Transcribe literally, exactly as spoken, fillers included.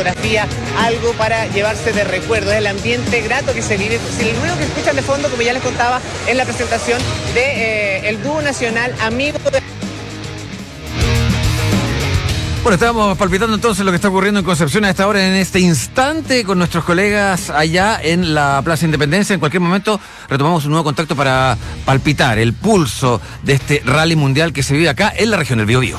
fotografía, algo para llevarse de recuerdo. Es el ambiente grato que se vive. Si el ruido que escuchan de fondo, como ya les contaba, es la presentación de eh, el dúo nacional Amigo de... Bueno, estábamos palpitando entonces lo que está ocurriendo en Concepción a esta hora, en este instante, con nuestros colegas allá en la Plaza Independencia. En cualquier momento retomamos un nuevo contacto para palpitar el pulso de este rally mundial que se vive acá en la región del Biobío.